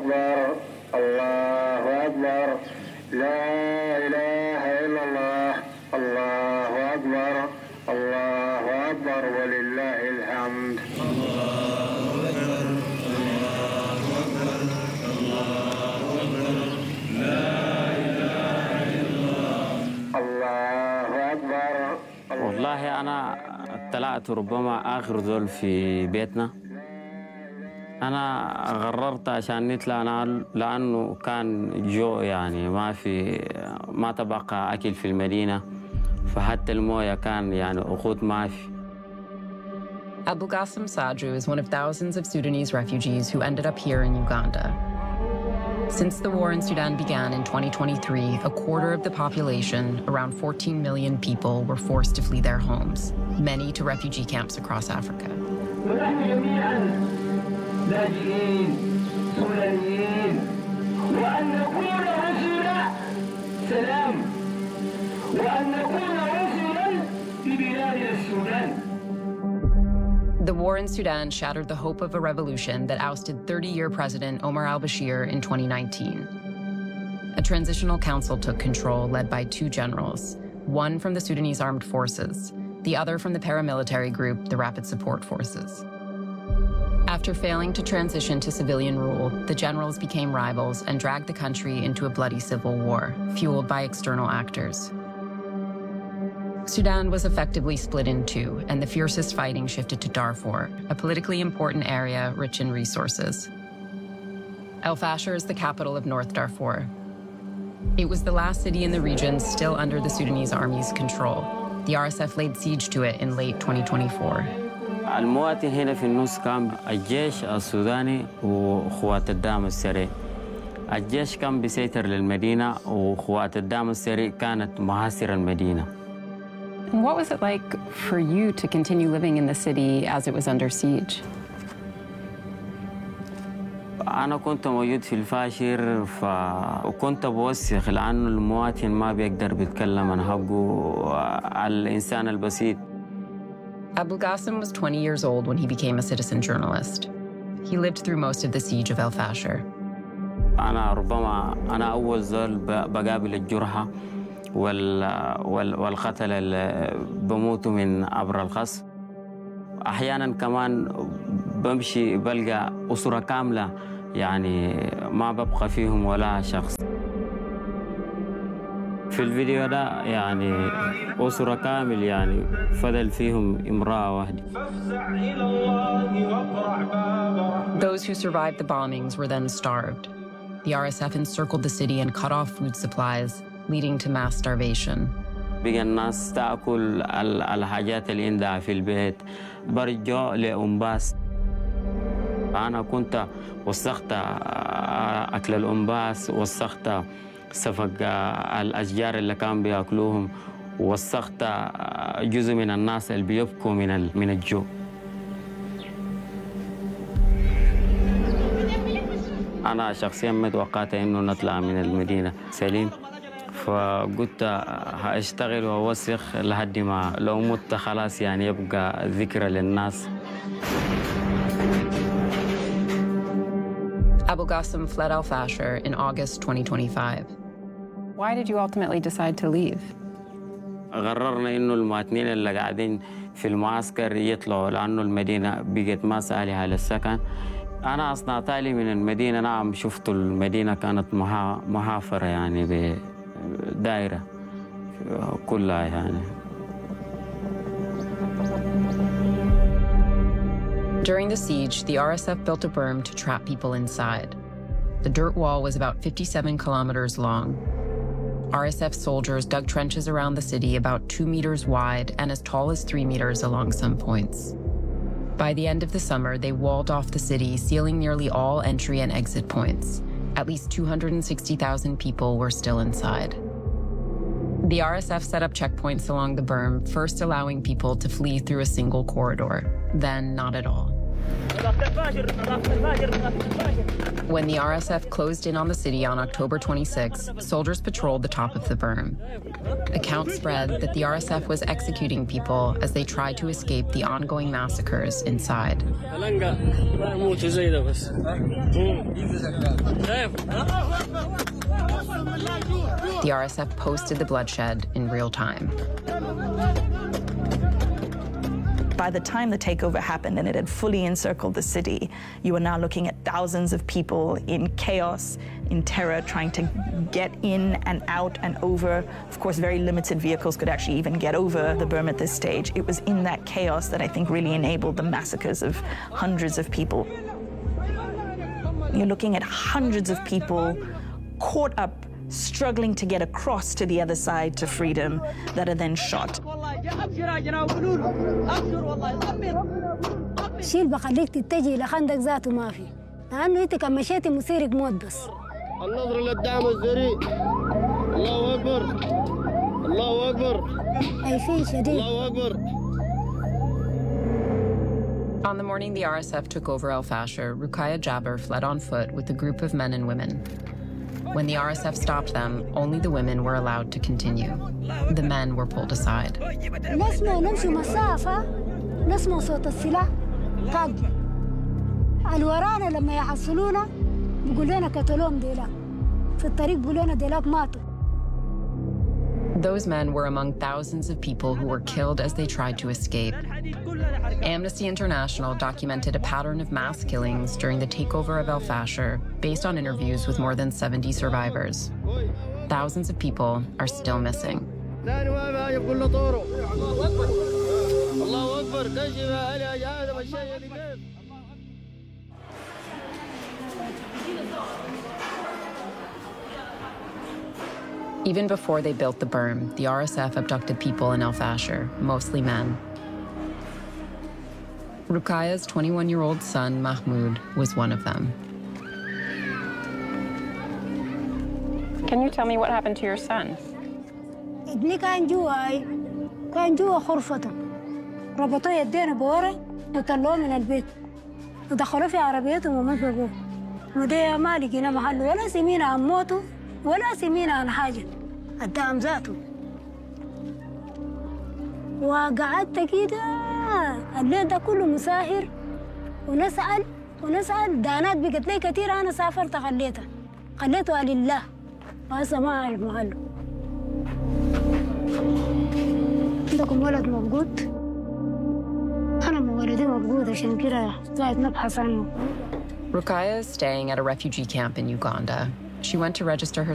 أكبر الله أكبر لا إله إلا الله الله أكبر الله أكبر ولله الحمد والله أنا طلعت ربما آخر ذول في بيتنا. أنا قررت عشان نطلع لأنه كان جو يعني ما تبقى أكل في المدينة، فحتى الموية كان يعني أخوت ما في. Abu Ghasim Sadru is one of thousands of Sudanese refugees who ended up here in Uganda. Since the war in Sudan began in 2023, a quarter of the population, around 14 million people, were forced to flee their homes, many to refugee camps across Africa. The war in Sudan shattered the hope of a revolution that ousted 30-year President Omar al-Bashir in 2019. A transitional council took control, led by two generals, one from the Sudanese Armed Forces, the other from the paramilitary group, the Rapid Support Forces. After failing to transition to civilian rule, the generals became rivals and dragged the country into a bloody civil war, fueled by external actors. Sudan was effectively split in two, and the fiercest fighting shifted to Darfur, a politically important area rich in resources. El Fasher is the capital of North Darfur. It was the last city in the region still under the Sudanese army's control. The RSF laid siege to it in late 2024. المواطن هنا في النص كان الجيش السوداني وقوات الدعم السريع. الجيش كان بيسيطر للمدينة وقوات الدعم السريع كانت محاصرة المدينة. And what was it like for you to continue living in the city as it was under siege? أنا كنت موجود في الفاشر وكنت بوسخ لأنه المواطن ما بيقدر بيتكلم عن حقه الإنسان البسيط. Abu Ghasim was 20 years old when he became a citizen journalist. He lived through most of the siege of El Fasher. أنا أول زول بقابل الجرحى والقتل اللي بموتوا من عبر القصف. أحياناً كمان بمشي بلقى أسرة كاملة يعني ما ببقى فيهم ولا شخص. في الفيديو ده يعني أسرة كامل يعني فضل فيهم امرأة واحدة. Those who survived the bombings were then starved. The RSF encircled the city and cut off food supplies, leading to mass starvation. بقى الناس تأكل الحاجات اللي عندها في البيت، برجعوا لأنباس. أنا كنت وسخت أكل الأنباس، وسخت سفق الأشجار اللي كانوا بيأكلوهم، وسخت جزء من الناس اللي بيبكوا من الجوع. أنا شخصياً ما توقعت إنه نطلع من المدينة سليم، فقلت هأشتغل وأوسخ لحد ما لو مت خلاص يعني يبقى ذكرى للناس. Abu Ghasim fled El Fasher in August 2025. Why did you ultimately decide to leave? قررنا إنه المواطنين اللي قاعدين في المعسكر يطلعوا لأنه المدينة بقت ما سهلة للسكن. أنا أصنع تالي من المدينة، نعم شفت المدينة كانت محافرة يعني بدائرة كلها يعني. During the siege, the RSF built a berm to trap people inside. The dirt wall was about 57 kilometers long. RSF soldiers dug trenches around the city about 2 meters wide and as tall as 3 meters along some points. By the end of the summer, they walled off the city, sealing nearly all entry and exit points. At least 260,000 people were still inside. The RSF set up checkpoints along the berm, first allowing people to flee through a single corridor, then not at all. When the RSF closed in on the city on October 26, soldiers patrolled the top of the berm. Accounts spread that the RSF was executing people as they tried to escape the ongoing massacres inside. The RSF posted the bloodshed in real time. By the time the takeover happened and it had fully encircled the city, you were now looking at thousands of people in chaos, in terror, trying to get in and out and over. Of course, very limited vehicles could actually even get over the berm at this stage. It was in that chaos that I think really enabled the massacres of hundreds of people. You're looking at hundreds of people caught up, struggling to get across to the other side to freedom, that are then shot. شيل بخليك تتجه لخندق ذاته ما في لأنه أنت كان مشيتي مسيرك موت بس. النظر للدعم الذريع. الله أكبر. الله أكبر. خايفين شديد. الله أكبر. On the morning the RSF took over El Fasher, Ruqayya Jaber fled on foot with a group of men and women. When the RSF stopped them, only the women were allowed to continue. The men were pulled aside. نسمع نمشي مسافة نسمع صوت السلاح طق الورانا لما يحصلونا بيقول لنا قتلوهم ديلاك في الطريق بيقول لنا ديلاك ماتوا. Those men were among thousands of people who were killed as they tried to escape. Amnesty International documented a pattern of mass killings during the takeover of El Fasher based on interviews with more than 70 survivors. Thousands of people are still missing. Even before they built the berm, the RSF abducted people in El Fasher, mostly men. Ruqayya's 21-year-old son, Mahmoud, was one of them. Can you tell me what happened to your son? ابني كان جوا خرفته ربطوه يدينا بورق وطلعوه من البيت ودخلوه في عربيتهم ومسكوه وده ما لقينا محل ولا سمينا عن موته ولا سمينا عن حاجة الدعم ذاته وقعدت كده الليل ده كله مساهر ونسأل دانات بقت لي كتير أنا سافرت خليته لله وهسه ما أعرف محله. عندكم ولد مفقود؟ أنا ولدي مفقود عشان كده قاعد نبحث عنه. Ruqayya is staying at a refugee camp in Uganda. She went to register her